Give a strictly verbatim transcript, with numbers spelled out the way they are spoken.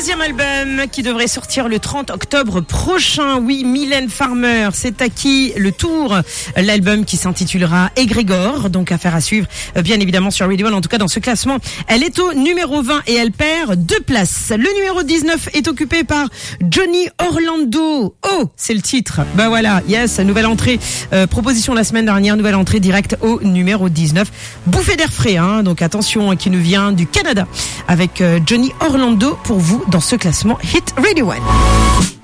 deuxième album qui devrait sortir le trente octobre prochain. Oui, Mylène Farmer, c'est acquis le tour. L'album qui s'intitulera Égrégore, donc affaire à suivre bien évidemment sur Radio One. En tout cas dans ce classement, elle est au numéro vingt et elle perd deux places. Le numéro dix-neuf est occupé par Johnny Orlando. Oh, c'est le titre. Ben voilà, yes, nouvelle entrée. Euh, proposition la semaine dernière, nouvelle entrée directe au numéro dix-neuf. Bouffée d'air frais, hein, donc attention, qui nous vient du Canada avec euh, Johnny Orlando pour vous dans ce classement Hit Radio One.